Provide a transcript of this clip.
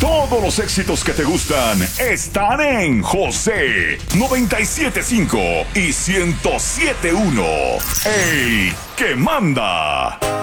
Todos los éxitos que te gustan están en José 97.5 y 107.1. ¡El que manda!